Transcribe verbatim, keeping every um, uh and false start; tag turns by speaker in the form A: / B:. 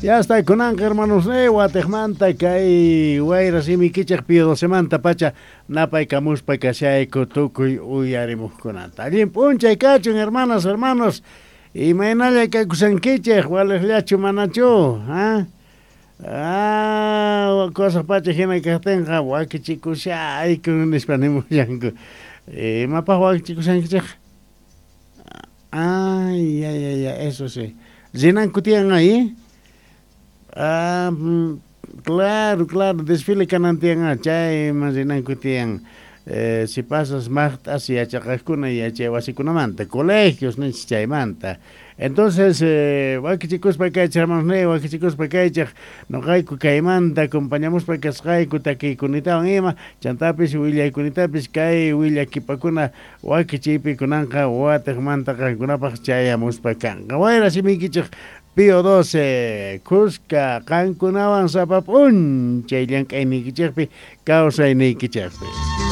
A: Ya está kunanqa hermanos ne Guatemanta kay wayra simi kichaq pio dos semanta pacha napay kamushpa kashayku tukuy uyarimuqkunata. Allin p'unchay kachun hermanas hermanos. Imaynalla kaykusankichaq waliqllachu manachu, ha? Ah, cosa pacha hina kaqtinqa wakichikushayku nispa nimullanku. Imapaq wakichikusankichaq? Ay, ay, ay, ay, eso sí. ¿Zinanku tiyan ahí? Ah, claro, claro, desfile canantian chay imaginanku tiyan eh, si pasas magtas y achaqakuna y achaywasikunamanta, colegios ni chaymanta. Entonces, eh, wakichikus pa kay hermanos ne, wakichikus pa kay noqayku kaymanta acompañamos pa kasqayku takiykunitawan ima chantapis willakkunitapis kay willakipakuna wakichipi kunanqa wataqa kankunapaq chayamuspa kanqa. Wayra simikichaq Pío doce, Cusca, Cancunawan sapapun, chayllan kaynikichaqpi, kawsaynikichaqpi.